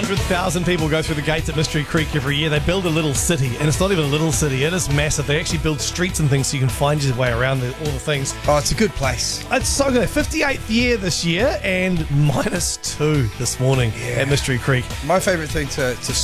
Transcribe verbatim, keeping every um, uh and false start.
hundred thousand people go through the gates at Mystery Creek every year. They build a little city, and it's not even a little city. It is massive. They actually build streets and things so you can find your way around the, all the things. Oh, it's a good place. It's so good. fifty-eighth year this year and minus two this morning Yeah. at Mystery Creek. My favourite thing to, to